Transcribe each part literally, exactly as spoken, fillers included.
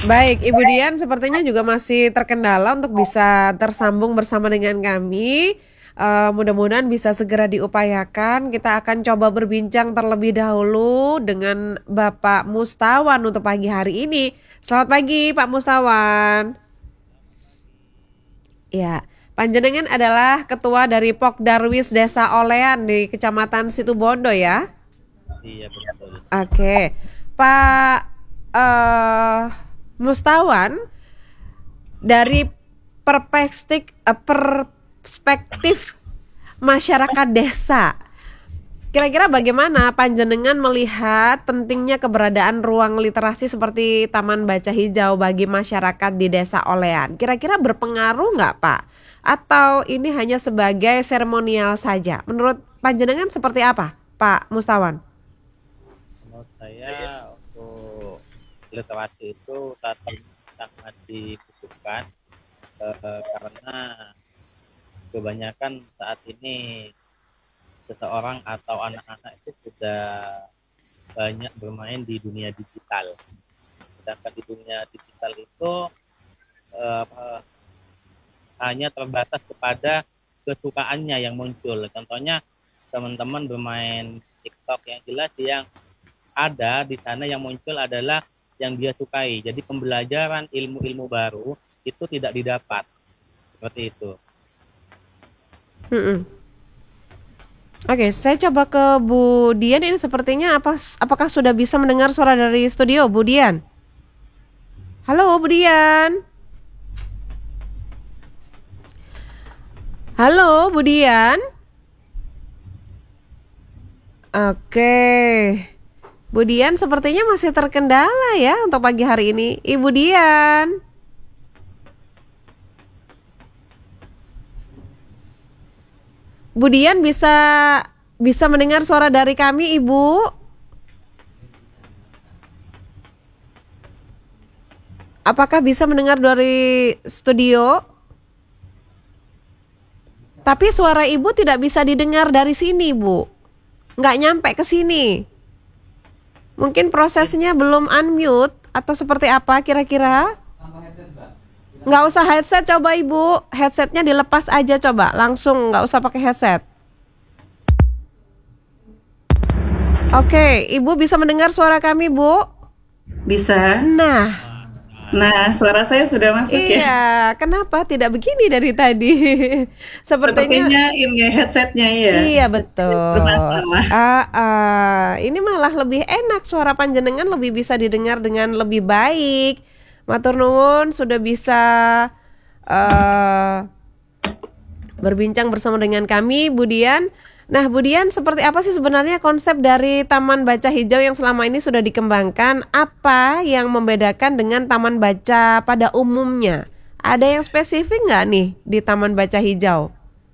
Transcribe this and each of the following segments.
Baik, Ibu Dian sepertinya juga masih terkendala untuk bisa tersambung bersama dengan kami. Eh, mudah-mudahan bisa segera diupayakan. Kita akan coba berbincang terlebih dahulu dengan Bapak Mustawan untuk pagi hari ini. Selamat pagi, Pak Mustawan. Ya, Panjenengan adalah ketua dari Pokdarwis Desa Olean di Kecamatan Situbondo ya. Iya betul. Oke, Pak eh Mustawan, dari perspektif eh, perspektif masyarakat desa, kira-kira bagaimana panjenengan melihat pentingnya keberadaan ruang literasi seperti Taman Baca Hijau bagi masyarakat di Desa Olean? Kira-kira berpengaruh nggak, Pak? Atau ini hanya sebagai seremonial saja? Menurut panjenengan seperti apa, Pak Mustawan? Menurut saya untuk literasi itu tetap sangat dibutuhkan eh, karena kebanyakan saat ini seseorang atau anak-anak itu sudah banyak bermain di dunia digital. Sedangkan di dunia digital itu eh, hanya terbatas kepada kesukaannya yang muncul. Contohnya teman-teman bermain TikTok, yang jelas yang ada di sana yang muncul adalah yang dia sukai. Jadi pembelajaran ilmu-ilmu baru itu tidak didapat. Seperti itu. Mm-mm. Oke, saya coba ke Bu Dian. Ini sepertinya apa? Apakah sudah bisa mendengar suara dari studio, Bu Dian? Halo, Bu Dian. Halo, Bu Dian. Oke, Bu Dian sepertinya masih terkendala ya untuk pagi hari ini. Ibu Dian. Bu Dian bisa bisa mendengar suara dari kami, Ibu? Apakah bisa mendengar dari studio? Tapi suara Ibu tidak bisa didengar dari sini, Bu. Nggak nyampe ke sini. Mungkin prosesnya belum unmute atau seperti apa kira-kira? Nggak usah headset, coba Ibu. Headsetnya dilepas aja coba. Langsung, nggak usah pakai headset. Oke, Ibu bisa mendengar suara kami, Bu? Bisa. Nah, Nah, suara saya sudah masuk ya. iya, kenapa tidak begini dari tadi? Sepertinya Sepertinya ini headsetnya ya. iya Headsetnya betul. bermasalah. Ah, ah, ini malah lebih enak, suara panjenengan lebih bisa didengar dengan lebih baik. Matur nuwun sudah bisa eh, berbincang bersama dengan kami, Bu Dian. Nah, Bu Dian, seperti apa sih sebenarnya konsep dari Taman Baca Hijau yang selama ini sudah dikembangkan? Apa yang membedakan dengan taman baca pada umumnya? Ada yang spesifik nggak nih di Taman Baca Hijau?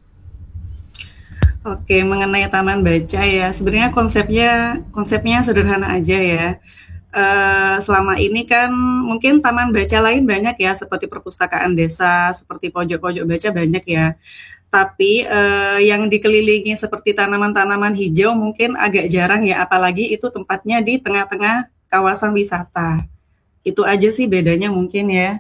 Oke, mengenai taman baca ya, sebenarnya konsepnya konsepnya sederhana aja ya. Eh, selama ini kan mungkin taman baca lain banyak ya, seperti perpustakaan desa, seperti pojok-pojok baca banyak ya. Tapi eh, yang dikelilingi seperti tanaman-tanaman hijau mungkin agak jarang ya, apalagi itu tempatnya di tengah-tengah kawasan wisata. Itu aja sih bedanya mungkin ya.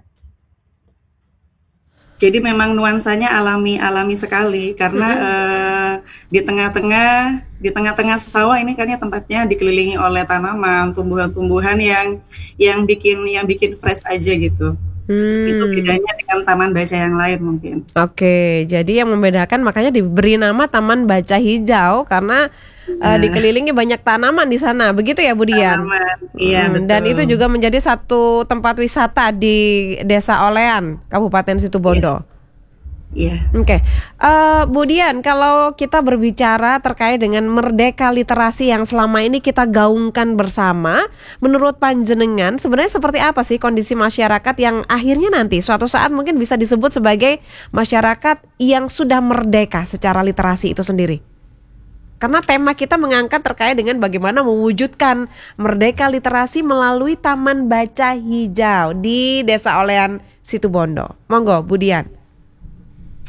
Jadi memang nuansanya alami-alami sekali karena Mm-mm. eh, di tengah-tengah di tengah-tengah sawah ini kan ya tempatnya dikelilingi oleh tanaman, tumbuhan-tumbuhan yang yang bikin yang bikin fresh aja gitu. Itu Hmm. bedanya dengan taman baca yang lain mungkin. Oke, jadi yang membedakan makanya diberi nama Taman Baca Hijau karena eh, Ya, dikelilingi banyak tanaman di sana. Begitu ya, Bu Dian? tanaman. Iya, Mm, dan itu betul. juga menjadi satu tempat wisata di Desa Olean, Kabupaten Iya, Situbondo. iya. Oke, Eh, Bu Dian, kalau kita berbicara terkait dengan merdeka literasi yang selama ini kita gaungkan bersama, menurut panjenengan sebenarnya seperti apa sih kondisi masyarakat yang akhirnya nanti suatu saat mungkin bisa disebut sebagai masyarakat yang sudah merdeka secara literasi itu sendiri? Karena tema kita mengangkat terkait dengan bagaimana mewujudkan merdeka literasi melalui Taman Baca Hijau di Desa Olean Situbondo. Monggo, Bu Dian.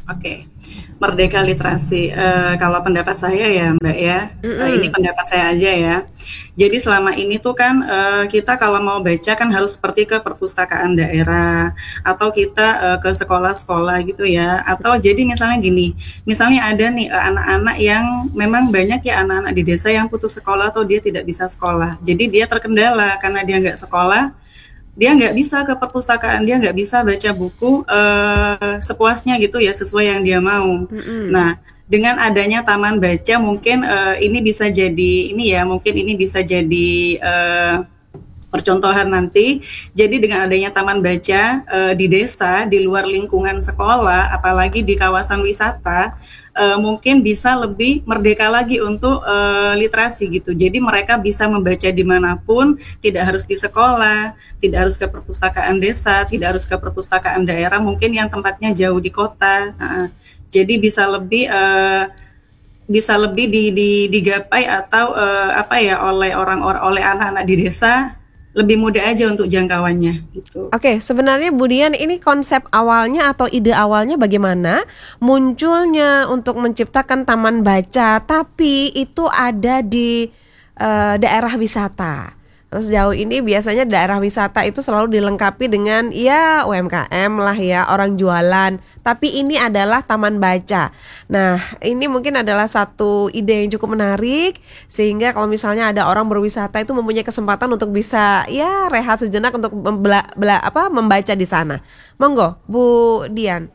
Oke, merdeka literasi. Eh, kalau pendapat saya ya, Mbak ya, eh, ini Mm-mm. pendapat saya aja ya. Jadi selama ini tuh kan eh, kita kalau mau baca kan harus seperti ke perpustakaan daerah atau kita eh, ke sekolah-sekolah gitu ya. Atau jadi misalnya gini, misalnya ada nih eh, anak-anak yang memang banyak ya anak-anak di desa yang putus sekolah atau dia tidak bisa sekolah. Jadi dia terkendala karena dia nggak sekolah, dia nggak bisa ke perpustakaan, dia nggak bisa baca buku eh, sepuasnya gitu ya, sesuai yang dia mau. Mm-mm. Nah, dengan adanya taman baca mungkin eh, ini bisa jadi ini ya, mungkin ini bisa jadi eh, percontohan nanti. Jadi dengan adanya taman baca eh, di desa, di luar lingkungan sekolah, apalagi di kawasan wisata, eh, mungkin bisa lebih merdeka lagi untuk eh, literasi gitu. Jadi mereka bisa membaca dimanapun, tidak harus di sekolah, tidak harus ke perpustakaan desa, tidak harus ke perpustakaan daerah, mungkin yang tempatnya jauh di kota. Nah, jadi bisa lebih eh, bisa lebih di, di, digapai atau eh, apa ya oleh orang-orang oleh anak-anak di desa lebih mudah aja untuk jangkauannya gitu. Oke, sebenarnya Budian ini konsep awalnya atau ide awalnya bagaimana munculnya untuk menciptakan taman baca, tapi itu ada di eh, daerah wisata. Terus sejauh ini biasanya daerah wisata itu selalu dilengkapi dengan ya U M K M lah ya, orang jualan. Tapi ini adalah taman baca. Nah, ini mungkin adalah satu ide yang cukup menarik sehingga kalau misalnya ada orang berwisata itu mempunyai kesempatan untuk bisa ya rehat sejenak untuk membela, bela- apa membaca di sana. Monggo, Bu Dian.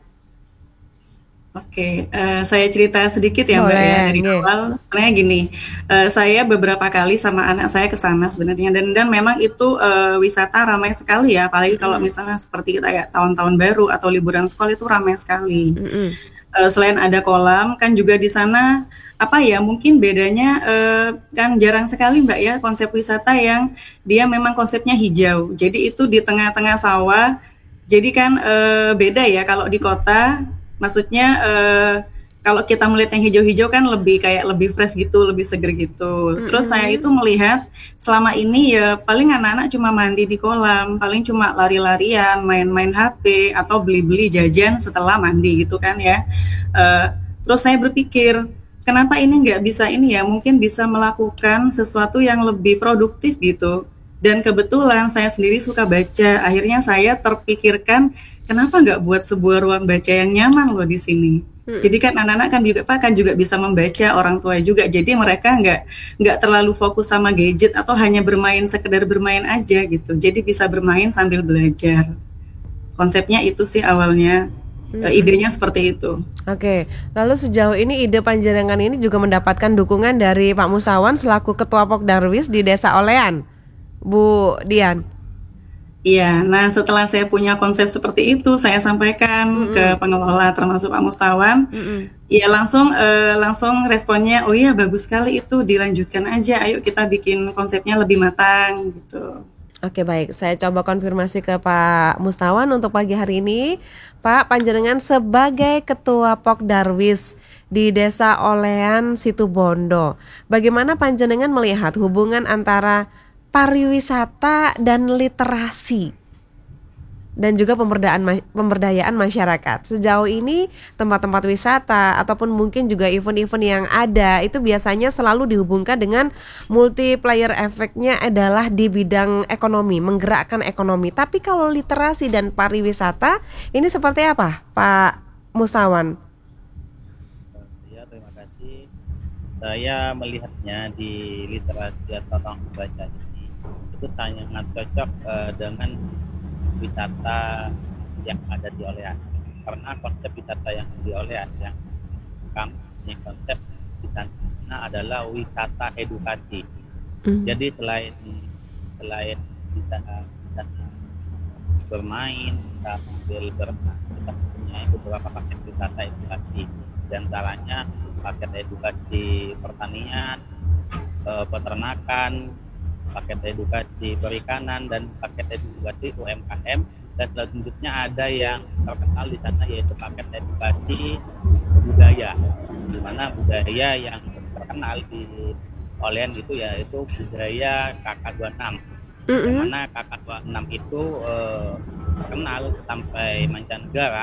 Oke, eh, saya cerita sedikit ya Mbak ya Boleh, dari nggih. awal. Sebenarnya gini, eh, saya beberapa kali sama anak saya ke sana sebenarnya dan dan memang itu eh, wisata ramai sekali ya, apalagi kalau Mm-mm, misalnya seperti kayak tahun-tahun baru atau liburan sekolah itu ramai sekali. mm-mm, Eh, selain ada kolam, kan juga di sana apa ya? Mungkin bedanya eh, kan jarang sekali Mbak ya konsep wisata yang dia memang konsepnya hijau. Jadi itu di tengah-tengah sawah. Jadi kan eh, beda ya kalau di kota. Maksudnya eh, kalau kita melihat yang hijau-hijau kan lebih kayak lebih fresh gitu, lebih seger gitu. Terus saya itu mm-mm. melihat selama ini ya paling anak-anak cuma mandi di kolam, paling cuma lari-larian, main-main H P atau beli-beli jajan setelah mandi gitu kan ya. Eh, Terus saya berpikir, kenapa ini nggak bisa ini ya? Mungkin bisa melakukan sesuatu yang lebih produktif gitu. Dan kebetulan saya sendiri suka baca. Akhirnya saya terpikirkan, kenapa nggak buat sebuah ruang baca yang nyaman loh di sini. Jadi kan anak-anak kan juga apa kan juga bisa membaca, orang tua juga. Jadi mereka nggak nggak terlalu fokus sama gadget atau hanya bermain sekedar bermain aja gitu. Jadi bisa bermain sambil belajar. Konsepnya itu sih awalnya. Eh, Mm-mm. idenya seperti itu. Oke, lalu sejauh ini ide Panjenengan ini juga mendapatkan dukungan dari Pak Musawan selaku Ketua Pokdarwis di Desa Olean, Bu Dian. Iya, nah setelah saya punya konsep seperti itu, saya sampaikan Mm-mm, ke pengelola termasuk Pak Mustawan. mm-mm. Iya langsung eh, langsung responnya, oh iya bagus sekali itu dilanjutkan aja. Ayo kita bikin konsepnya lebih matang gitu. Oke baik, saya coba konfirmasi ke Pak Mustawan untuk pagi hari ini. Pak, Panjenengan sebagai Ketua Pokdarwis di Desa Olean Situbondo, bagaimana Panjenengan melihat hubungan antara pariwisata dan literasi dan juga pemberdayaan ma- pemberdayaan masyarakat. Sejauh ini tempat-tempat wisata ataupun mungkin juga event-event yang ada itu biasanya selalu dihubungkan dengan multiplier efeknya adalah di bidang ekonomi, menggerakkan ekonomi. Tapi kalau literasi dan pariwisata ini seperti apa, Pak Musawan? Ya, terima kasih. Saya melihatnya di literasi atau ruang baca ini itu sangat cocok eh, dengan wisata yang ada di Olean. Karena konsep wisata yang di Olean yang kami punya konsep di sana adalah wisata edukasi. Hmm. Jadi selain selain bisa, bisa bermain, kita sambil berenang, kita punya beberapa paket wisata edukasi. Di antaranya paket edukasi pertanian, eh, peternakan, paket edukasi perikanan, dan paket edukasi U M K M. Dan selanjutnya ada yang terkenal di sana yaitu paket edukasi budaya, di mana budaya yang terkenal di Olean itu yaitu budaya K K dua puluh enam, yang Mm-mm. mana K K dua puluh enam itu eh, terkenal sampai mancanegara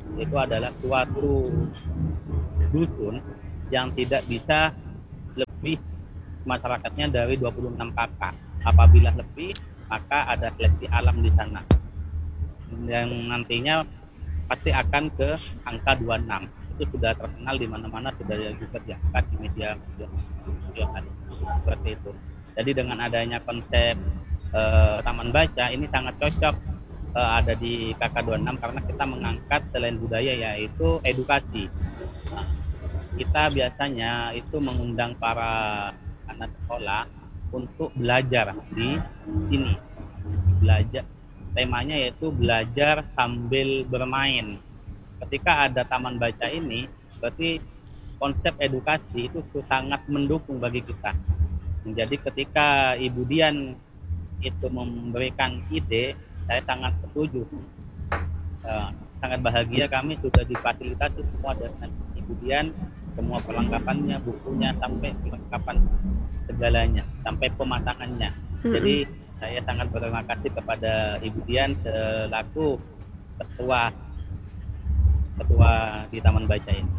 itu adalah suatu dusun yang tidak bisa lebih masyarakatnya dari dua puluh enam kakak. Apabila lebih, maka ada seleksi alam di sana. Yang nantinya pasti akan ke angka dua puluh enam. Itu sudah terkenal di mana-mana, sudah juga diangkat di media media sosial seperti itu. Jadi dengan adanya konsep eh, taman baca ini sangat cocok eh, ada di K K dua puluh enam karena kita mengangkat selain budaya yaitu edukasi. Nah, kita biasanya itu mengundang para anak sekolah untuk belajar di sini. Belajar temanya yaitu belajar sambil bermain. Ketika ada taman baca ini, berarti konsep edukasi itu sangat mendukung bagi kita. Jadi ketika Ibu Dian itu memberikan ide, saya sangat setuju. Uh, sangat bahagia kami sudah difasilitasi semua dengan Ibu Dian, semua perlengkapannya, bukunya, sampai perlengkapan segalanya, sampai pemasangannya. Mm-hmm. Jadi saya sangat berterima kasih kepada Ibu Dian selaku ketua ketua di Taman Baca ini.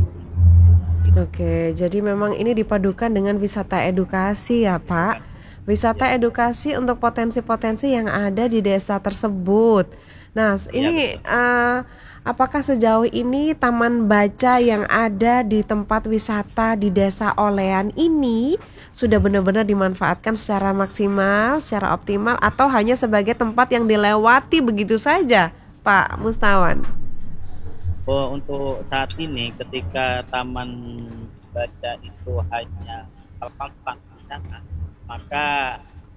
Oke, jadi memang ini dipadukan dengan wisata edukasi ya Pak. Wisata ya. Edukasi untuk potensi-potensi yang ada di desa tersebut. Nah, ini ya, uh, apakah sejauh ini taman baca yang ada di tempat wisata di Desa Olean ini sudah benar-benar dimanfaatkan secara maksimal, secara optimal, atau hanya sebagai tempat yang dilewati begitu saja, Pak Mustawan? Oh, untuk saat ini ketika taman baca itu hanya terpampang di sana, maka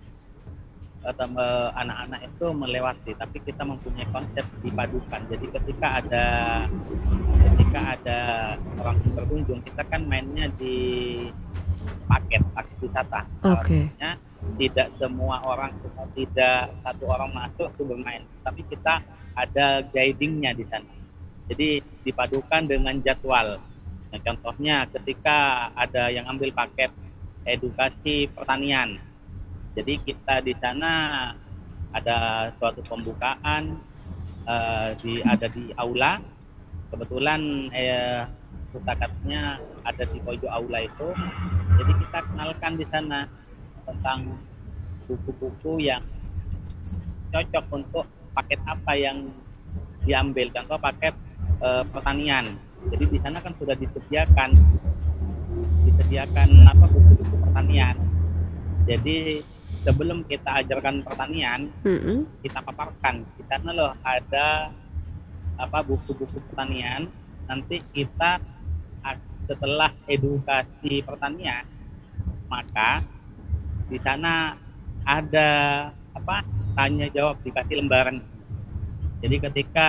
uh, anak-anak itu melewati, tapi kita mempunyai konsep dipadukan. Jadi ketika ada ketika ada orang yang berkunjung, kita kan mainnya di paket paket wisata. Oke. Artinya tidak semua orang, tidak satu orang masuk itu bermain, tapi kita ada guidingnya di sana. Jadi dipadukan dengan jadwal. Nah, contohnya ketika ada yang ambil paket edukasi pertanian, jadi kita di sana ada suatu pembukaan uh, di ada di aula. Kebetulan eh, pustakanya ada di pojok aula itu. Jadi kita kenalkan di sana tentang buku-buku yang cocok untuk paket apa yang diambil. Contoh paket eh, pertanian. Jadi di sana kan sudah disediakan disediakan apa buku-buku pertanian. Jadi sebelum kita ajarkan pertanian, mm-hmm. kita paparkan di sana loh ada apa buku-buku pertanian. Nanti kita setelah edukasi pertanian, maka di sana ada apa tanya jawab, dikasih lembaran. Jadi ketika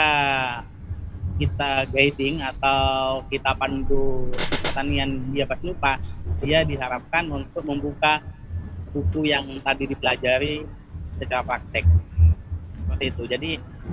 kita guiding atau kita pandu pertanian dia pas lupa, dia diharapkan untuk membuka buku yang tadi dipelajari secara praktek. Seperti itu. Jadi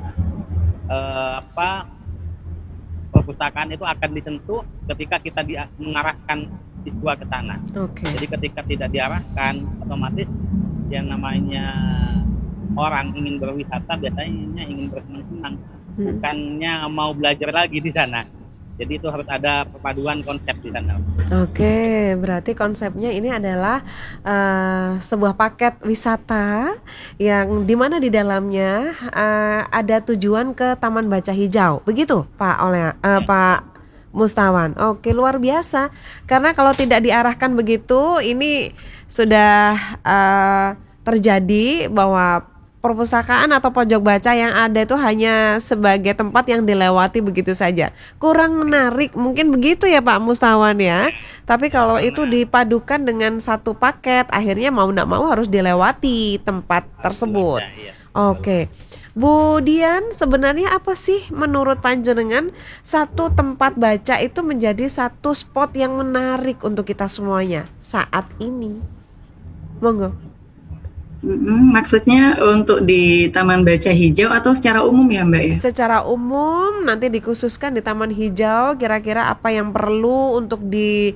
eh, apa perpustakaan itu akan disentuh ketika kita di, mengarahkan siswa ke sana. Okay. Jadi ketika tidak diarahkan, otomatis yang namanya orang ingin berwisata biasanya ingin bersenang-senang, hmm. bukannya mau belajar lagi di sana. Jadi itu harus ada perpaduan konsep di sana. Oke, berarti konsepnya ini adalah uh, sebuah paket wisata yang dimana di dalamnya uh, ada tujuan ke Taman Baca Hijau, begitu Pak Oleh, uh, Pak Mustawan. Oke, luar biasa. Karena kalau tidak diarahkan begitu, ini sudah uh, terjadi bahwa perpustakaan atau pojok baca yang ada itu hanya sebagai tempat yang dilewati begitu saja. Kurang menarik, mungkin begitu ya Pak Mustawan ya. Tapi kalau itu dipadukan dengan satu paket, akhirnya mau tidak mau harus dilewati tempat tersebut. Oke. Bu Dian, sebenarnya apa sih menurut panjenengan satu tempat baca itu menjadi satu spot yang menarik untuk kita semuanya saat ini? Monggo. Mm-hmm. Maksudnya untuk di Taman Baca Hijau atau secara umum ya Mbak ya? Secara umum, nanti dikhususkan di Taman Hijau, kira-kira apa yang perlu untuk di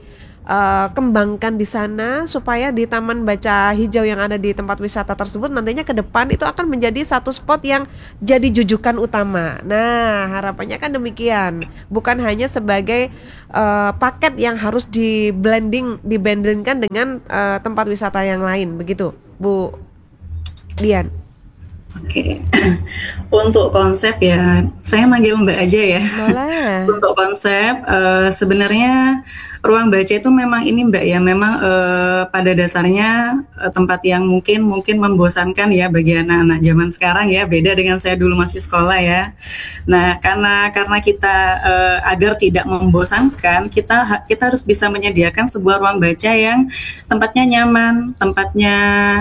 eh, kembangkan di sana supaya di taman baca hijau yang ada di tempat wisata tersebut nantinya ke depan itu akan menjadi satu spot yang jadi jujukan utama. Nah, harapannya kan demikian, bukan hanya sebagai eh, paket yang harus di blending, dibandingkan dengan eh, tempat wisata yang lain, begitu, Bu Dian. Oke, untuk konsep ya, saya manggil Mbak aja ya. Boleh. Untuk konsep, eh, sebenarnya ruang baca itu memang ini Mbak ya, memang eh, pada dasarnya eh, tempat yang mungkin mungkin membosankan ya bagi anak-anak zaman sekarang ya, beda dengan saya dulu masih sekolah ya. Nah, karena karena kita eh, agar tidak membosankan, kita kita harus bisa menyediakan sebuah ruang baca yang tempatnya nyaman, tempatnya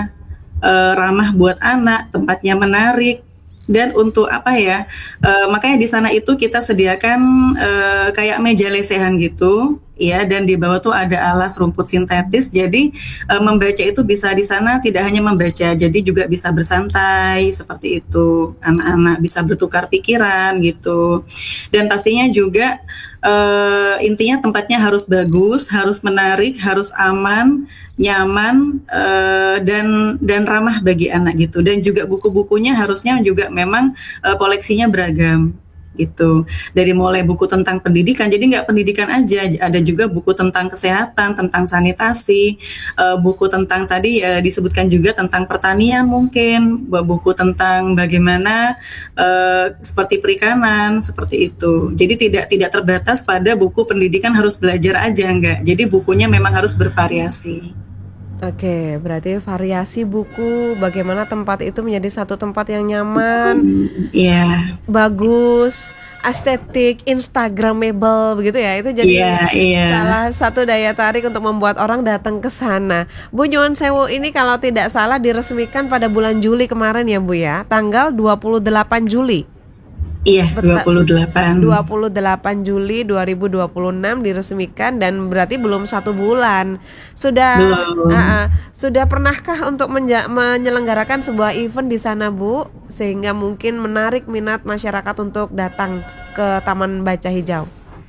eh, ramah buat anak, tempatnya menarik. Dan untuk apa ya? eh, makanya di sana itu kita sediakan eh, kayak meja lesehan gitu, ya. Dan di bawah tuh ada alas rumput sintetis. Jadi eh, membaca itu bisa di sana tidak hanya membaca, jadi juga bisa bersantai seperti itu. Anak-anak bisa bertukar pikiran gitu. Dan pastinya juga eh, intinya tempatnya harus bagus, harus menarik, harus aman, nyaman, eh, dan dan ramah bagi anak gitu. Dan juga buku-bukunya harusnya juga memang eh, koleksinya beragam gitu. Dari mulai buku tentang pendidikan, jadi nggak pendidikan aja, ada juga buku tentang kesehatan, tentang sanitasi, eh, buku tentang tadi eh, disebutkan juga tentang pertanian mungkin, buku tentang bagaimana eh, seperti perikanan, seperti itu. Jadi tidak tidak terbatas pada buku pendidikan harus belajar aja, enggak. Jadi bukunya memang harus bervariasi. Oke, berarti variasi buku, bagaimana tempat itu menjadi satu tempat yang nyaman, Iya, bagus, estetik, instagramable begitu ya. Itu iya, jadi iya. salah satu daya tarik untuk membuat orang datang ke sana. Bu, Nyuwun Sewu ini kalau tidak salah diresmikan pada bulan Juli kemarin ya Bu ya, tanggal dua puluh delapan Juli. Iya, dua puluh delapan. dua puluh delapan Juli dua ribu dua puluh enam diresmikan dan berarti belum satu bulan. Sudah Belum. uh, uh, sudah pernahkah untuk menja- menyelenggarakan sebuah event di sana Bu, sehingga mungkin menarik minat masyarakat untuk datang ke Taman Baca Hijau?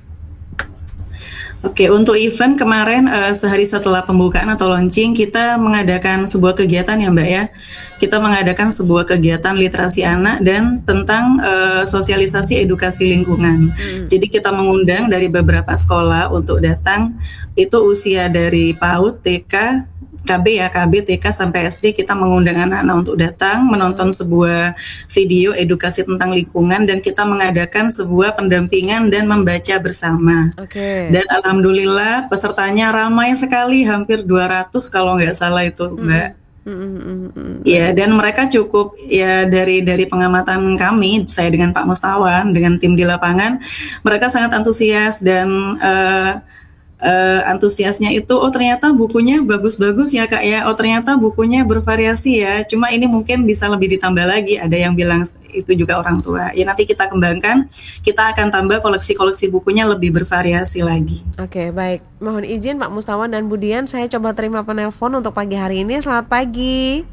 Oke, untuk event kemarin eh, sehari setelah pembukaan atau launching kita mengadakan sebuah kegiatan ya Mbak ya. Kita mengadakan sebuah kegiatan literasi anak dan tentang eh, sosialisasi edukasi lingkungan. Hmm. Jadi kita mengundang dari beberapa sekolah untuk datang, itu usia dari PAUD, T K, K B ya, K B, T K sampai S D. Kita mengundang anak-anak untuk datang menonton sebuah video edukasi tentang lingkungan dan kita mengadakan sebuah pendampingan dan membaca bersama. Oke. Dan alhamdulillah pesertanya ramai sekali, hampir dua ratus kalau nggak salah itu, Mbak. Hmm, hmm, hmm, hmm. Ya, dan mereka cukup ya dari dari pengamatan kami, saya dengan Pak Mustawan, dengan tim di lapangan, mereka sangat antusias dan eh, eh, antusiasnya itu, oh ternyata bukunya bagus-bagus ya Kak ya, oh ternyata bukunya bervariasi ya, cuma ini mungkin bisa lebih ditambah lagi, ada yang bilang itu juga orang tua. Ya nanti kita kembangkan, kita akan tambah koleksi-koleksi bukunya lebih bervariasi lagi. Oke, baik. Mohon izin Pak Mustawan dan Bu Dian, saya coba terima penelpon untuk pagi hari ini. Selamat pagi.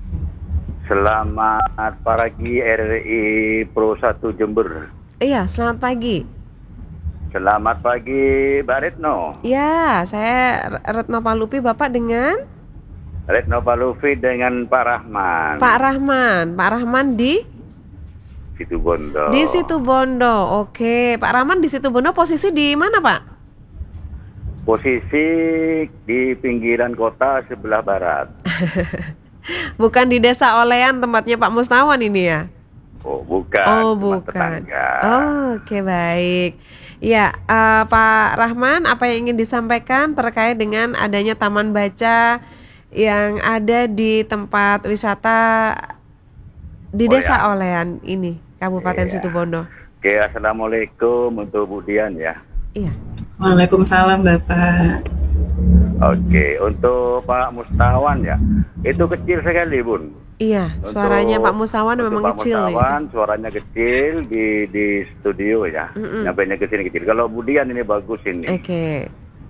Selamat pagi R I Pro satu Jember. Iya, selamat pagi. Selamat pagi Mbak Retno. Ya, saya Retno Palupi, Bapak dengan Retno Palufi dengan Pak Rahman. Pak Rahman. Pak Rahman di Situbondo. di Situbondo. Oke, Pak Rahman di Situbondo posisi di mana, Pak? Posisi di pinggiran kota sebelah barat. Bukan di Desa Olean tempatnya Pak Mustawan ini ya? Oh, bukan. Oh, cuma bukan. tetangga. Oh, oke, baik. Ya, eh, Pak Rahman, apa yang ingin disampaikan terkait dengan adanya taman baca yang ada di tempat wisata di Desa Olean ini, Kabupaten Iya. Situbondo? Oke, assalamualaikum untuk Bu Dian ya. Iya. Waalaikumsalam Bapak. Oke, untuk Pak Mustawan ya, itu kecil sekali Bun. Iya, suaranya Untuk- Pak Mustawan untuk memang Pak kecil nih. Mustawan, suaranya kecil di di studio ya. Mm-mm. Nyampainya ke sini kecil. Kalau Budian ini bagus ini. Oke.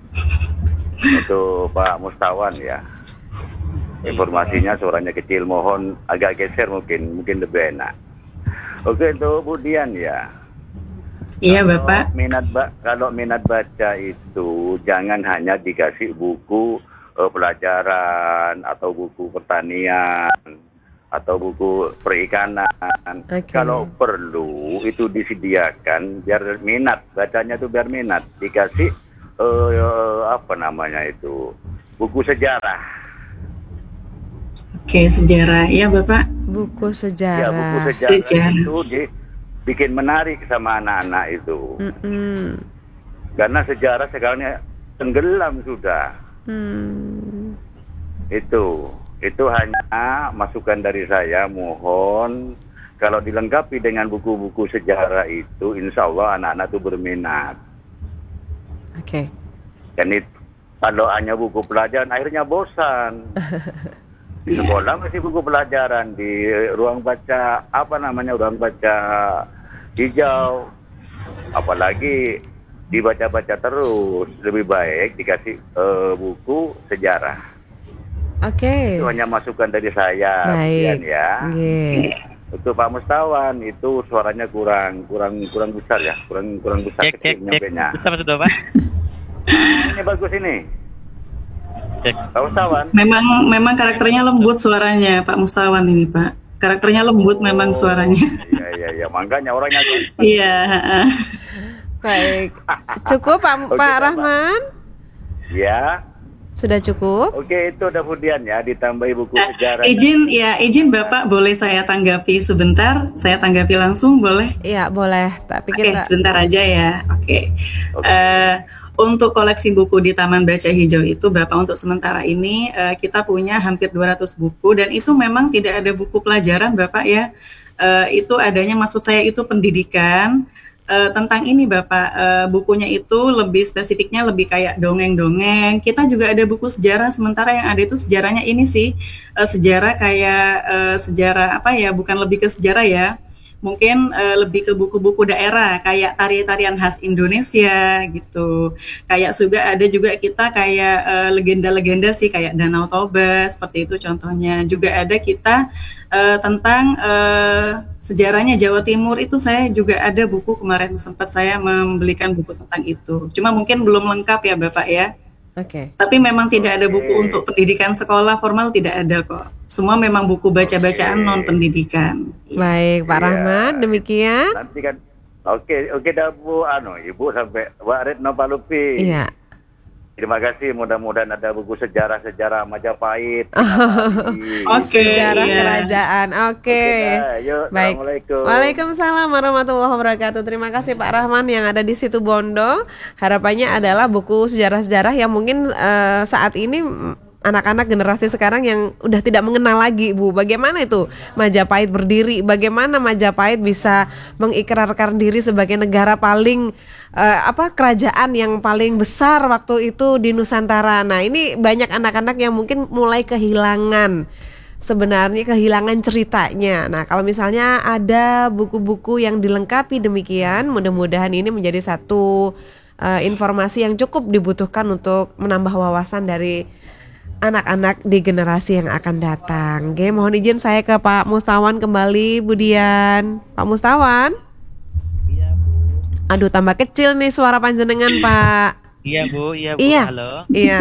Untuk Pak Mustawan ya. Informasinya suaranya kecil, mohon agak geser mungkin, mungkin lebih enak. Oke, untuk Budian ya. Iya, Kalau Bapak. minat ba kalau minat baca itu jangan hanya dikasih buku eh, pelajaran atau buku pertanian atau buku perikanan. Oke. Kalau perlu itu disediakan biar minat bacanya itu biar minat. Dikasih eh, apa namanya itu buku sejarah. Oke, sejarah. Iya, Bapak. Buku Ya buku sejarah. sejarah Sejarah. itu dibikin menarik sama anak-anak itu. Mm-mm. Karena sejarah sekarang ini tenggelam sudah. Hmm. Itu, itu hanya masukan dari saya. Mohon kalau dilengkapi dengan buku-buku sejarah itu, insya Allah anak-anak itu berminat. Oke. Dan itu, kalau hanya buku pelajaran, akhirnya bosan. Di sekolah masih buku pelajaran, di ruang baca apa namanya ruang baca hijau, apalagi dibaca-baca terus. Lebih baik dikasih eh, buku sejarah. Oke. Itu hanya masukan dari saya. Baik. Kemudian ya. Nggih. Untuk Pak Mustawan itu suaranya kurang kurang kurang besar ya, kurang kurang besar Cek, cek, kecil cek. nyampenya. Bisa sudah, Pak? Ah, ini bagus ini. Cek. Pak Mustawan. Memang memang karakternya lembut suaranya Pak Mustawan ini, Pak. Karakternya lembut memang suaranya. Iya iya iya, makanya orangnya ganteng. Iya, heeh. Baik. Cukup Pak Oke, Pak Bapak. Rahman? Ya. Sudah cukup? Oke, itu udah kemudian ya ditambahi buku Eh, sejarah. izin ya, izin Bapak boleh saya tanggapi sebentar? Saya tanggapi langsung boleh? Iya, boleh. Tapi Oke, kita sebentar aja ya. Oke. Oke. Eh, untuk koleksi buku di Taman Baca Hijau itu, Bapak, untuk sementara ini eh, kita punya hampir dua ratus buku dan itu memang tidak ada buku pelajaran, Bapak ya. Eh, itu adanya, maksud saya itu pendidikan. Eh, tentang ini, Bapak, eh, bukunya itu lebih spesifiknya lebih kayak dongeng-dongeng. Kita juga ada buku sejarah, sementara yang ada itu sejarahnya ini sih eh, sejarah kayak eh, sejarah apa ya? Bukan lebih ke sejarah ya. Mungkin eh, lebih ke buku-buku daerah kayak tari-tarian khas Indonesia gitu. Kayak juga ada juga kita kayak eh, legenda-legenda sih kayak Danau Toba seperti itu contohnya. Juga ada kita eh, tentang eh, sejarahnya Jawa Timur itu, saya juga ada buku kemarin sempat saya membelikan buku tentang itu. Cuma mungkin belum lengkap ya Bapak ya. Oke. Tapi memang tidak ada buku Oke. untuk pendidikan sekolah formal, tidak ada kok. Semua memang buku baca-bacaan Oke. non pendidikan. Baik, Pak Iya. Rahman, demikian. Nanti kan oke oke dah Bu anu Ibu sampai Mbak Retno Palupi. Iya. Terima kasih, mudah-mudahan ada buku sejarah-sejarah Majapahit. Oke, Sejarah iya. kerajaan. Oke. dah, yuk, Baik. Assalamualaikum. Waalaikumsalam warahmatullahi wabarakatuh. Terima kasih Pak Rahman yang ada di situ Bondo. Harapannya adalah buku sejarah-sejarah yang mungkin eh, saat ini mm, anak-anak generasi sekarang yang udah tidak mengenal lagi, Bu. Bagaimana itu Majapahit berdiri? Bagaimana Majapahit bisa mengikrarkan diri sebagai negara paling eh, apa kerajaan yang paling besar waktu itu di Nusantara. Nah, ini banyak anak-anak yang mungkin mulai kehilangan sebenarnya kehilangan ceritanya. Nah, kalau misalnya ada buku-buku yang dilengkapi demikian, mudah-mudahan ini menjadi satu uh, informasi yang cukup dibutuhkan untuk menambah wawasan dari anak-anak di generasi yang akan datang. Oke, mohon izin saya ke Pak Mustawan kembali, Budian. Pak Mustawan. Iya, Bu. Aduh, tambah kecil nih suara panjenengan, Pak. Iya, Bu. Iya, Bu. Iya. Halo. Iya.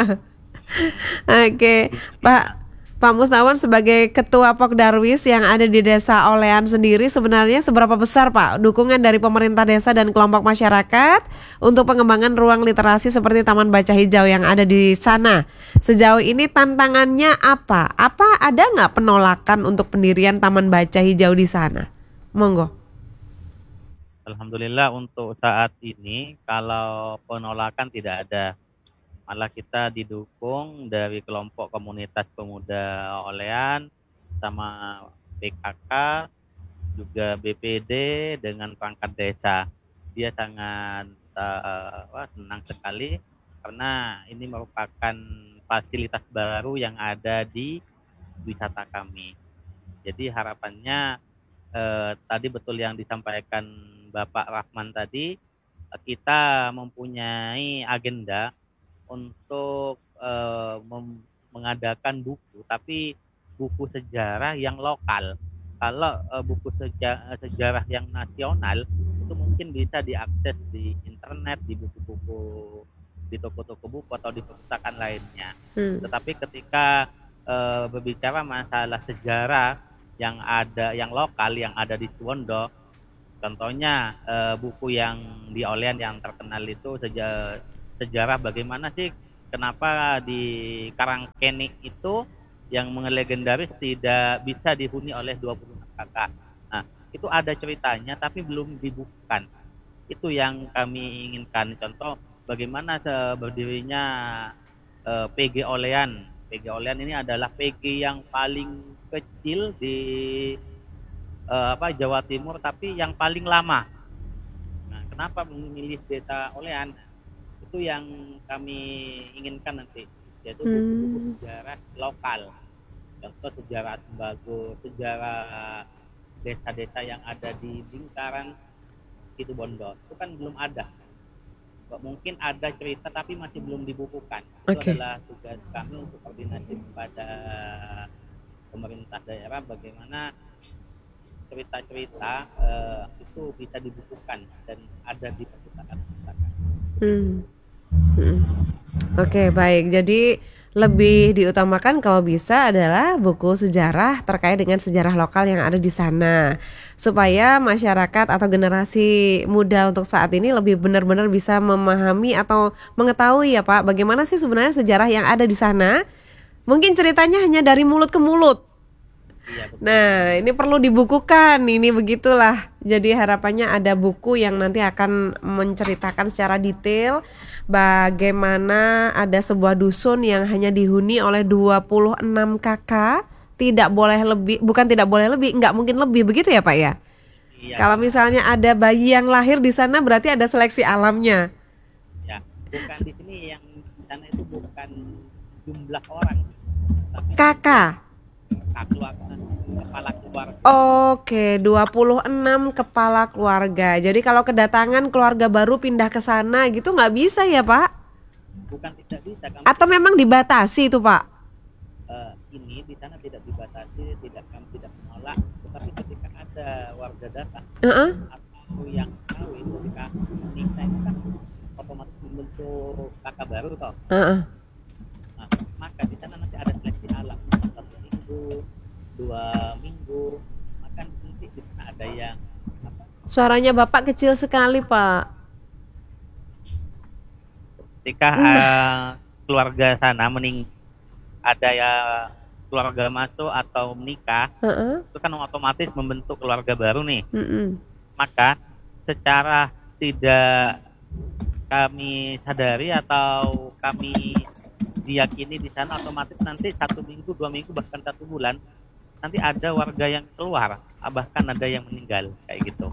Oke, Pak Pak Mustawan sebagai Ketua Pokdarwis yang ada di Desa Olean sendiri, sebenarnya seberapa besar Pak dukungan dari pemerintah desa dan kelompok masyarakat untuk pengembangan ruang literasi seperti Taman Baca Hijau yang ada di sana? Sejauh ini tantangannya apa? Apa ada nggak penolakan untuk pendirian Taman Baca Hijau di sana? Monggo. Alhamdulillah untuk saat ini kalau penolakan tidak ada. Malah kita didukung dari kelompok komunitas pemuda Olean sama P K K, juga B P D dengan perangkat desa. Dia sangat uh, wah, senang sekali karena ini merupakan fasilitas baru yang ada di wisata kami. Jadi harapannya eh, tadi betul yang disampaikan Bapak Rahman tadi, kita mempunyai agenda untuk uh, mem- mengadakan buku, tapi buku sejarah yang lokal. Kalau uh, buku seja- sejarah yang nasional itu mungkin bisa diakses di internet, di buku-buku, di toko-toko buku atau di perpustakaan lainnya. Hmm. Tetapi ketika eh, berbicara masalah sejarah yang ada, yang lokal, yang ada di Suwondo, contohnya eh, buku yang di Olean yang terkenal itu seja- sejarah bagaimana sih kenapa di Karangkenik itu yang legendaris tidak bisa dihuni oleh dua puluh enam kakak. Nah, itu ada ceritanya tapi belum dibukukan. Itu yang kami inginkan. Contoh bagaimana se- berdirinya eh, P G Olean. P G Olean ini adalah P G yang paling kecil di eh, apa Jawa Timur tapi yang paling lama. Nah, kenapa memilih Desa Olean? Itu yang kami inginkan nanti, yaitu buku-buku Hmm. sejarah lokal. Contoh sejarah Sembago, sejarah desa-desa yang ada di lingkaran Situbondo. Itu kan belum ada. Mungkin ada cerita tapi masih belum dibukukan. Itu Oke. adalah tugas kami untuk koordinasi kepada pemerintah daerah bagaimana cerita-cerita eh, itu bisa dibukukan dan ada di perpustakaan-perpustakaan. Hmm. Hmm. Oke, baik. Jadi lebih diutamakan kalau bisa adalah buku sejarah terkait dengan sejarah lokal yang ada di sana, supaya masyarakat atau generasi muda untuk saat ini lebih benar-benar bisa memahami atau mengetahui ya Pak, bagaimana sih sebenarnya sejarah yang ada di sana. Mungkin ceritanya hanya dari mulut ke mulut. Iya, betul. Nah, ini perlu dibukukan, ini begitulah. Jadi harapannya ada buku yang nanti akan menceritakan secara detail bagaimana ada sebuah dusun yang hanya dihuni oleh dua puluh enam kakak, tidak boleh lebih, bukan tidak boleh lebih, nggak mungkin lebih, begitu ya Pak ya? Iya, Kalau misalnya ada bayi yang lahir di sana berarti ada seleksi alamnya. ya. Bukan di sini yang di sana itu bukan jumlah orang, tapi Kakak. keluarga, kepala keluarga. Oke, dua puluh enam kepala keluarga. Jadi kalau kedatangan keluarga baru pindah ke sana gitu nggak bisa ya Pak? Bukan tidak bisa, kami Atau memang dibatasi itu Pak? eh, ini di sana tidak dibatasi, tidak kami tidak menolak, tetapi ketika ada warga datang Heeh. atau yang kawin ketika nikah itu kan otomatis membentuk kakak baru toh. Heeh. Nah, maka di sana nanti ada seleksi alam satu minggu, dua minggu, maka nanti di sana ada yang apa, Suaranya Bapak kecil sekali Pak. ketika eh, keluarga sana mening ada ya keluarga masuk atau menikah, Heeh. itu kan otomatis membentuk keluarga baru nih. Mm-mm. Maka secara tidak kami sadari atau kami diyakini di sana otomatis nanti satu minggu, dua minggu, bahkan satu bulan nanti ada warga yang keluar, bahkan ada yang meninggal kayak gitu.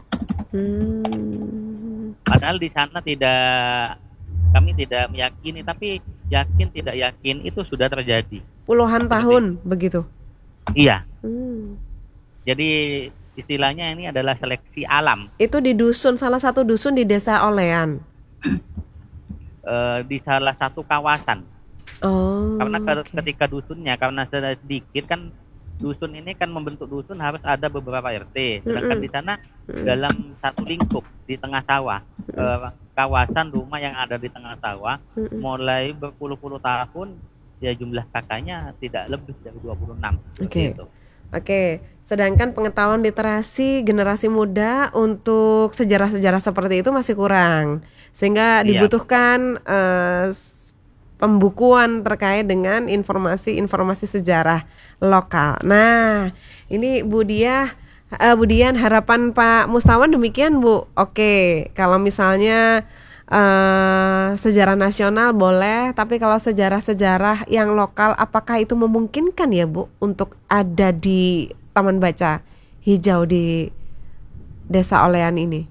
Hmm. Padahal di sana tidak, kami tidak meyakini, tapi yakin tidak yakin itu sudah terjadi. Puluhan tahun begitu. Iya, Hmm. jadi istilahnya ini adalah seleksi alam. Itu di dusun, salah satu dusun di Desa Olean. Eh, di salah satu kawasan. Oh. Karena ke- oke. ketika dusunnya karena sedikit kan, dusun ini kan membentuk dusun harus ada beberapa R T. Sedangkan Mm-mm. di sana Mm-mm. dalam satu lingkup di tengah sawah, eh, kawasan rumah yang ada di tengah sawah, Mm-mm. mulai berpuluh-puluh tahun ya jumlah kakaknya tidak lebih dari dua puluh enam. Oke. Seperti itu. Oke, sedangkan pengetahuan literasi generasi muda untuk sejarah-sejarah seperti itu masih kurang, sehingga Iya. dibutuhkan eh, s- pembukuan terkait dengan informasi-informasi sejarah lokal. Nah, ini Bu Diah, eh, Bu Dian, harapan Pak Mustawan demikian Bu. Oke, kalau misalnya eh, sejarah nasional boleh, tapi kalau sejarah-sejarah yang lokal, apakah itu memungkinkan ya Bu untuk ada di Taman Baca Hijau di Desa Olean ini?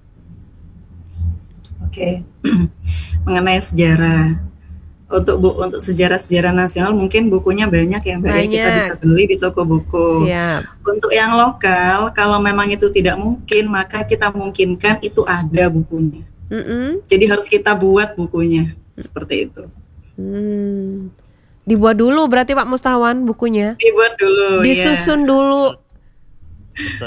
Oke, mengenai sejarah, untuk bu untuk sejarah-sejarah nasional mungkin bukunya banyak ya Mbak ya, kita bisa Banyak. beli di toko buku. Siap. Untuk yang lokal, kalau memang itu tidak mungkin, maka kita mungkinkan itu ada bukunya. Mm-mm. Jadi harus kita buat bukunya, seperti itu. Hmm. Dibuat dulu berarti Pak Mustawan bukunya. Dibuat dulu, ya. Disusun dulu. Betul.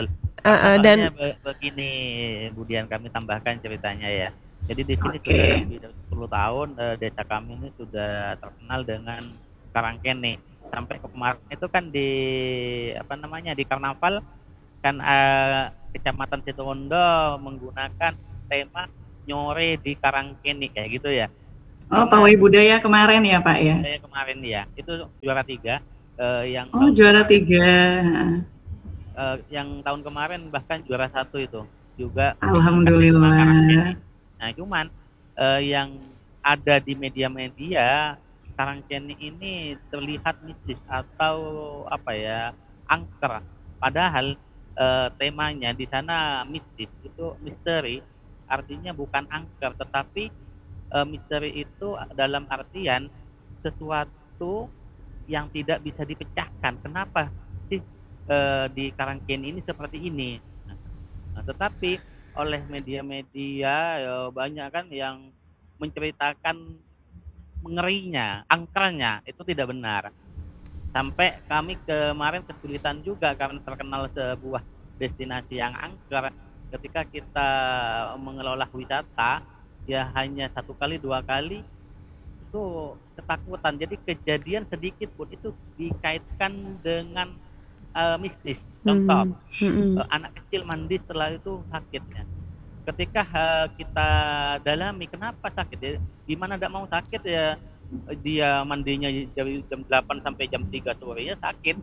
Uh, uh, Soalnya dan be- begini, Budian, kami tambahkan ceritanya ya. Jadi di sini Oke. sudah lebih dari sepuluh tahun, eh, desa kami ini sudah terkenal dengan Karangkene. Sampai ke kemarin itu kan di apa namanya di karnaval kan, eh, Kecamatan Situwondo menggunakan tema nyore di Karangkene kayak gitu ya. Oh, Karena pawai budaya kemarin ya, Pak ya? saya kemarin ya itu juara tiga, eh, yang Oh, tahun juara kemarin tiga. eh, yang tahun kemarin bahkan juara satu itu juga mengangkat tema Karangkene. Alhamdulillah. Nah, cuman eh, yang ada di media-media Karangkene ini terlihat mistis atau apa ya, angker. Padahal eh, temanya di sana mistis, itu misteri, artinya bukan angker, tetapi eh, misteri itu dalam artian sesuatu yang tidak bisa dipecahkan. Kenapa sih eh, di Karangkene ini seperti ini? Nah, tetapi oleh media-media ya, banyak kan yang menceritakan mengerinya, angkernya, itu tidak benar. Sampai kami kemarin kesulitan juga karena terkenal sebuah destinasi yang angker. Ketika kita mengelola wisata, ya hanya satu kali dua kali itu ketakutan. Jadi kejadian sedikit pun itu dikaitkan dengan eh, mistis. Contoh, hmm, hmm, eh, anak kecil mandi setelah itu sakitnya. Ketika eh, kita dalami kenapa sakit ya, gimana tidak mau sakit ya, eh, dia mandinya dari jam delapan sampai jam tiga sore ya sakit.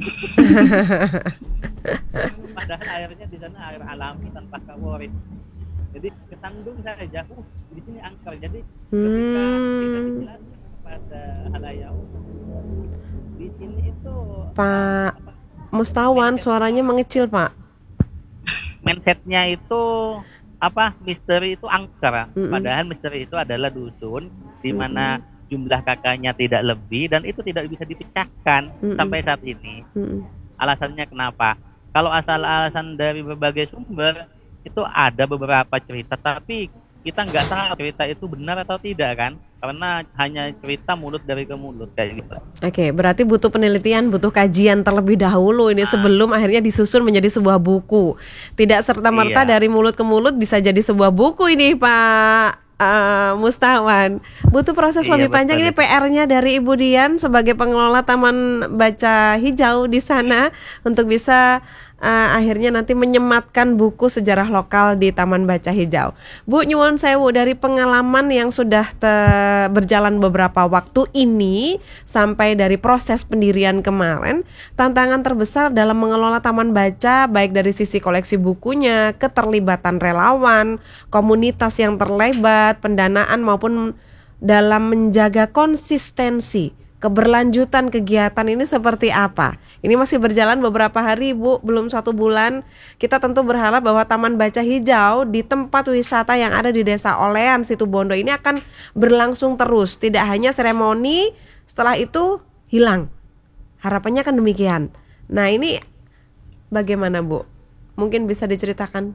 Padahal airnya di sana air alami tanpa kalori. Jadi kesandung saja, uh, di sini angker. Jadi ketika tidak hmm. dijelaskan kepada halayak umum, di sini itu Pak apa, Mustawan, mindset suaranya mengecil, Pak. mindsetnya itu apa, misteri itu angker. Mm-mm. Padahal misteri itu adalah dusun di mana Mm-mm. jumlah kakaknya tidak lebih dan itu tidak bisa dipecahkan Mm-mm. sampai saat ini. Mm-mm. Alasannya kenapa? Kalau asal alasan dari berbagai sumber itu ada beberapa cerita, tapi kita nggak tahu cerita itu benar atau tidak kan, karena hanya cerita mulut dari ke mulut kayak gitu. Oke, berarti butuh penelitian, butuh kajian terlebih dahulu ini sebelum akhirnya disusun menjadi sebuah buku. Tidak serta-merta Iya. dari mulut ke mulut bisa jadi sebuah buku ini, Pak eh, Mustawan. Butuh proses Iya, lebih panjang. betul Ini P R-nya dari Ibu Dian sebagai pengelola Taman Baca Hijau di sana untuk bisa eh, akhirnya nanti menyematkan buku sejarah lokal di Taman Baca Hijau. Bu, nyuwun sewu, dari pengalaman yang sudah te- berjalan beberapa waktu ini sampai dari proses pendirian kemarin, tantangan terbesar dalam mengelola taman baca baik dari sisi koleksi bukunya, keterlibatan relawan, komunitas yang terlibat, pendanaan maupun dalam menjaga konsistensi keberlanjutan kegiatan ini seperti apa? Ini masih berjalan beberapa hari, Bu, belum satu bulan. Kita tentu berharap bahwa Taman Baca Hijau di tempat wisata yang ada di Desa Olean, Situbondo ini akan berlangsung terus. Tidak hanya seremoni, setelah itu hilang. Harapannya kan demikian. Nah, ini bagaimana, Bu? Mungkin bisa diceritakan.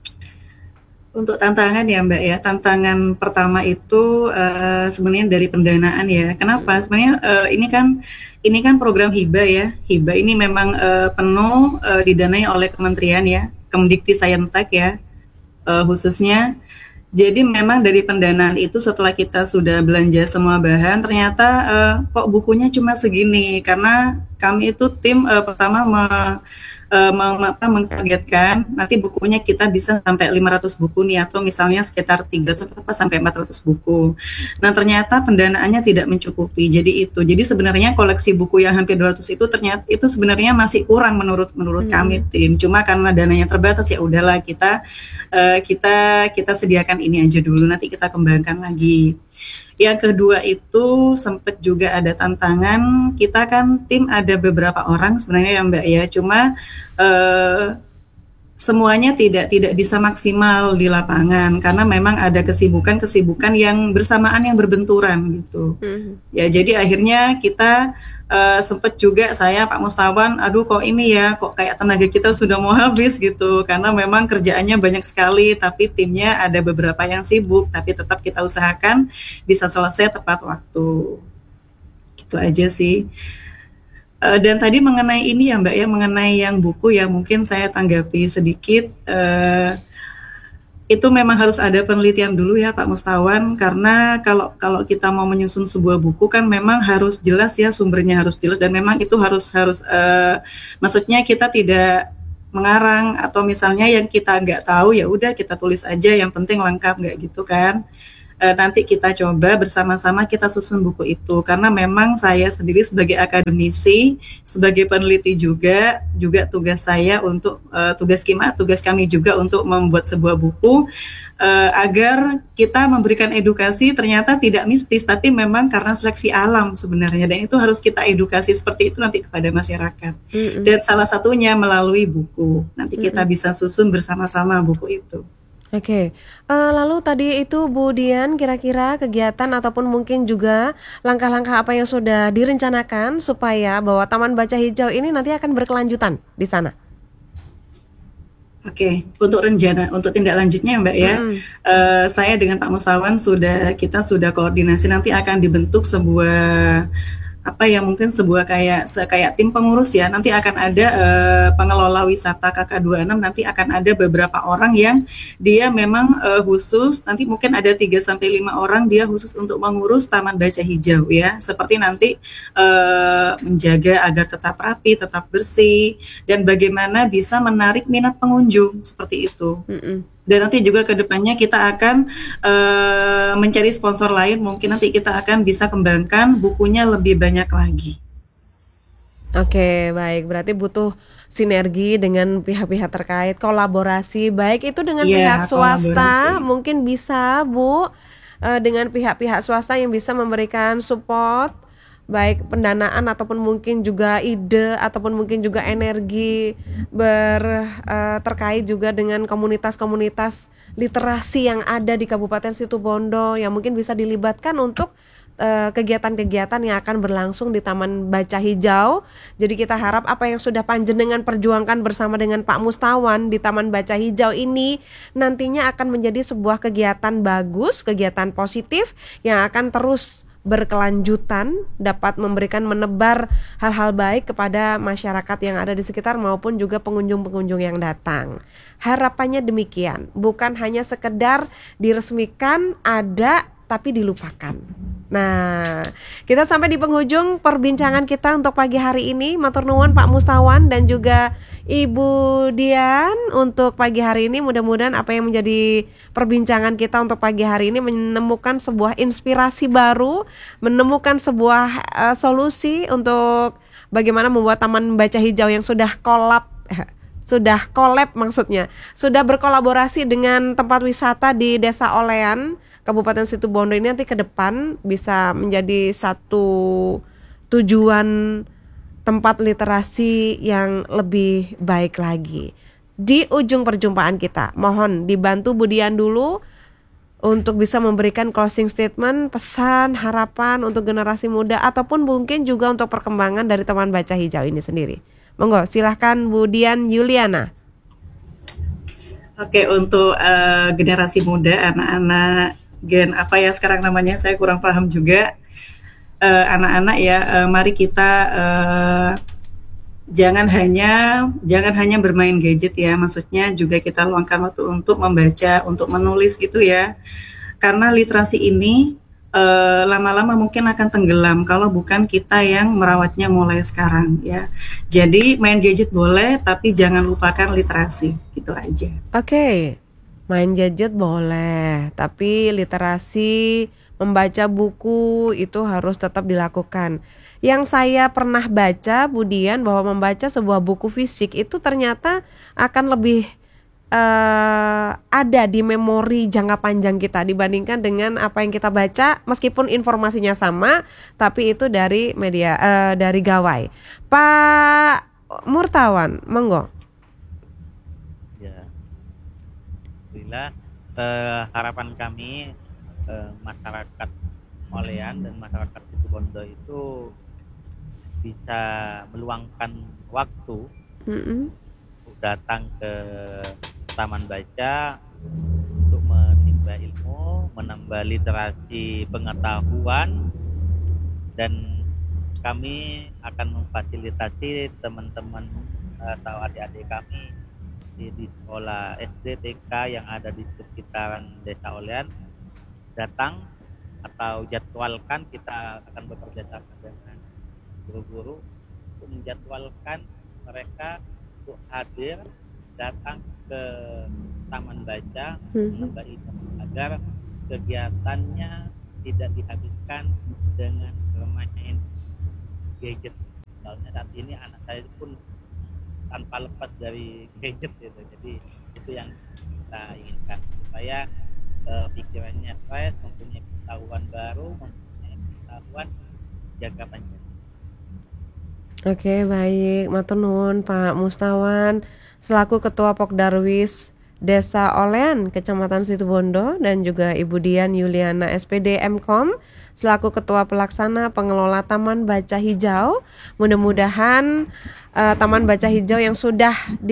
Untuk tantangan ya Mbak ya, tantangan pertama itu eh, sebenarnya dari pendanaan ya. Kenapa? Sebenarnya eh, ini kan ini kan program hibah ya. Hibah ini memang eh, penuh eh, didanai oleh kementerian ya, Kemdikti-Sayentek ya, eh, khususnya. Jadi memang dari pendanaan itu setelah kita sudah belanja semua bahan, ternyata eh, kok bukunya cuma segini, karena kami itu tim eh, pertama me- eh, meng- apa, mengtargetkan nanti bukunya kita bisa sampai lima ratus buku nih, atau misalnya sekitar tiga ratus apa, sampai empat ratus buku. Nah ternyata pendanaannya tidak mencukupi, jadi itu. Jadi sebenarnya koleksi buku yang hampir dua ratus itu ternyata itu sebenarnya masih kurang menurut menurut kami tim. Cuma karena dananya terbatas, ya udahlah kita eh, kita kita sediakan ini aja dulu, nanti kita kembangkan lagi. Yang kedua itu sempat juga ada tantangan, kita kan tim ada beberapa orang sebenarnya ya Mbak ya, cuma eh, semuanya tidak tidak bisa maksimal di lapangan karena memang ada kesibukan-kesibukan yang bersamaan yang berbenturan gitu. Mhm. Ya jadi akhirnya kita eh, sempat juga saya Pak Mustawan, aduh kok ini ya, kok kayak tenaga kita sudah mau habis gitu, karena memang kerjaannya banyak sekali, tapi timnya ada beberapa yang sibuk, tapi tetap kita usahakan bisa selesai tepat waktu. Gitu aja sih. Eh, dan tadi mengenai ini ya Mbak ya, mengenai yang buku ya mungkin saya tanggapi sedikit. Eh, itu memang harus ada penelitian dulu ya Pak Mustawan, karena kalau kalau kita mau menyusun sebuah buku kan memang harus jelas ya, sumbernya harus jelas, dan memang itu harus harus eh, maksudnya kita tidak mengarang atau misalnya yang kita nggak tahu ya udah kita tulis aja yang penting lengkap, nggak gitu kan. Eh, nanti kita coba bersama-sama kita susun buku itu, karena memang saya sendiri sebagai akademisi, sebagai peneliti juga juga tugas saya untuk eh, tugas kima tugas kami juga untuk membuat sebuah buku, eh, agar kita memberikan edukasi ternyata tidak mistis tapi memang karena seleksi alam sebenarnya, dan itu harus kita edukasi seperti itu nanti kepada masyarakat, Mm-mm. dan salah satunya melalui buku. Nanti kita Mm-mm. bisa susun bersama-sama buku itu. Oke, Eh, lalu tadi itu Bu Dian, kira-kira kegiatan ataupun mungkin juga langkah-langkah apa yang sudah direncanakan supaya bahwa Taman Baca Hijau ini nanti akan berkelanjutan di sana? Oke, untuk rencana, untuk tindak lanjutnya Mbak ya, Mm-mm. eh, saya dengan Pak Mustawan sudah kita sudah koordinasi, nanti akan dibentuk sebuah apa ya, mungkin sebuah kayak se- kayak tim pengurus ya. Nanti akan ada eh, pengelola wisata K K dua puluh enam, nanti akan ada beberapa orang yang dia memang eh, khusus, nanti mungkin ada tiga sampai lima orang dia khusus untuk mengurus Taman Baca Hijau ya. Seperti nanti eh, menjaga agar tetap rapi, tetap bersih, dan bagaimana bisa menarik minat pengunjung seperti itu. Mm-mm. Dan nanti juga ke depannya kita akan eh, mencari sponsor lain, mungkin nanti kita akan bisa kembangkan bukunya lebih banyak lagi. Oke, baik. Berarti butuh sinergi dengan pihak-pihak terkait, kolaborasi, baik itu dengan pihak Iya, swasta, kolaborasi. mungkin bisa Bu, eh, dengan pihak-pihak swasta yang bisa memberikan support, baik pendanaan ataupun mungkin juga ide ataupun mungkin juga energi ber eh, terkait juga dengan komunitas-komunitas literasi yang ada di Kabupaten Situbondo yang mungkin bisa dilibatkan untuk eh, kegiatan-kegiatan yang akan berlangsung di Taman Baca Hijau. Jadi kita harap apa yang sudah panjenengan perjuangkan bersama dengan Pak Mustawan di Taman Baca Hijau ini nantinya akan menjadi sebuah kegiatan bagus, kegiatan positif yang akan terus berkelanjutan, dapat memberikan menebar hal-hal baik kepada masyarakat yang ada di sekitar maupun juga pengunjung-pengunjung yang datang. Harapannya demikian, bukan hanya sekedar diresmikan ada tapi dilupakan. Nah, kita sampai di penghujung perbincangan kita untuk pagi hari ini. Matur nuwun Pak Mustawan dan juga Ibu Dian untuk pagi hari ini. Mudah-mudahan apa yang menjadi perbincangan kita untuk pagi hari ini menemukan sebuah inspirasi baru, menemukan sebuah uh, solusi untuk bagaimana membuat Taman Baca Hijau yang sudah kolab sudah kolab maksudnya, sudah berkolaborasi dengan tempat wisata di Desa Olean, Kabupaten Situbondo ini nanti ke depan bisa menjadi satu tujuan tempat literasi yang lebih baik lagi. Di ujung perjumpaan kita, mohon dibantu Bu Dian dulu untuk bisa memberikan closing statement, pesan, harapan untuk generasi muda ataupun mungkin juga untuk perkembangan dari Taman Baca Hijau ini sendiri. Monggo, silahkan Bu Dian Yuliana. Oke, untuk eh, generasi muda, anak-anak gen apa ya sekarang namanya, saya kurang paham juga. Eh, anak-anak ya, eh, mari kita eh, jangan hanya jangan hanya bermain gadget ya, maksudnya juga kita luangkan waktu untuk membaca, untuk menulis gitu ya. Karena literasi ini eh, lama-lama mungkin akan tenggelam kalau bukan kita yang merawatnya mulai sekarang ya. Jadi main gadget boleh, tapi jangan lupakan literasi, gitu aja. Oke, main gadget boleh, tapi literasi, membaca buku itu harus tetap dilakukan. Yang saya pernah baca, Bu Dian, bahwa membaca sebuah buku fisik itu ternyata akan lebih eh, ada di memori jangka panjang kita dibandingkan dengan apa yang kita baca, meskipun informasinya sama, tapi itu dari media, eh, dari gawai. Pak Murtawan, monggo. Ya, alhamdulillah eh, harapan kami eh, masyarakat Olean dan masyarakat Situbondo itu bisa meluangkan waktu Mm-mm. untuk datang ke Taman Baca untuk menimba ilmu, menambah literasi pengetahuan, dan kami akan memfasilitasi teman-teman atau adik-adik kami di, di sekolah S D T K yang ada di sekitaran Desa Olean datang atau jadwalkan. Kita akan bekerja sama dengan guru-guru untuk menjadwalkan mereka untuk hadir datang ke taman baca menambah ilmu agar kegiatannya tidak dihabiskan dengan bermain gadget. Soalnya saat ini anak saya pun tanpa lepas dari gadget gitu. Jadi itu yang kita inginkan supaya uh, pikirannya fresh, mempunyai pengetahuan baru, mempunyai pengetahuan jaga panjang. Oke, baik. Matur nuwun Pak Mustawan selaku Ketua Pokdarwis Desa Olean, Kecamatan Situbondo, dan juga Ibu Dian Yuliana S P D M Kom selaku Ketua Pelaksana Pengelola Taman Baca Hijau. Mudah-mudahan uh, Taman Baca Hijau yang sudah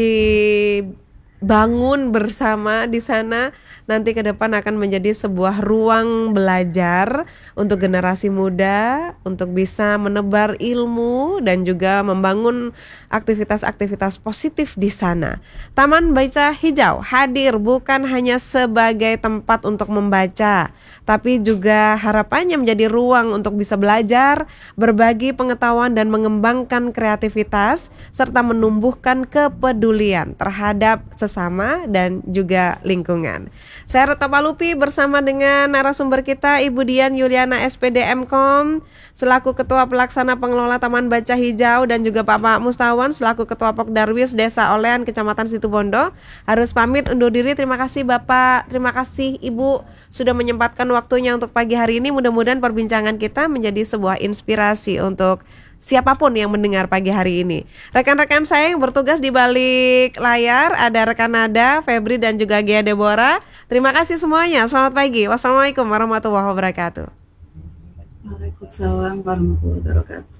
dibangun bersama di sana nanti ke depan akan menjadi sebuah ruang belajar untuk generasi muda untuk bisa menebar ilmu dan juga membangun aktivitas-aktivitas positif di sana. Taman Baca Hijau hadir bukan hanya sebagai tempat untuk membaca, tapi juga harapannya menjadi ruang untuk bisa belajar, berbagi pengetahuan dan mengembangkan kreativitas serta menumbuhkan kepedulian terhadap sesama dan juga lingkungan. Saya Reta Palupi bersama dengan narasumber kita Ibu Dian Yuliana S P D M Kom selaku Ketua Pelaksana Pengelola Taman Baca Hijau dan juga Pak Mustawan selaku Ketua Pokdarwis Desa Olean Kecamatan Situbondo harus pamit undur diri. Terima kasih Bapak, terima kasih Ibu sudah menyempatkan waktunya untuk pagi hari ini. Mudah-mudahan perbincangan kita menjadi sebuah inspirasi untuk siapapun yang mendengar pagi hari ini. Rekan-rekan saya yang bertugas di balik layar ada rekan Nada, Febri dan juga Gia Deborah. Terima kasih semuanya. Selamat pagi. Wassalamualaikum warahmatullahi wabarakatuh. Waalaikumsalam warahmatullahi wabarakatuh.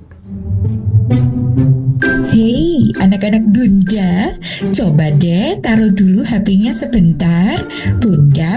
Hei, anak-anak Bunda, coba deh taruh dulu H P-nya sebentar. Bunda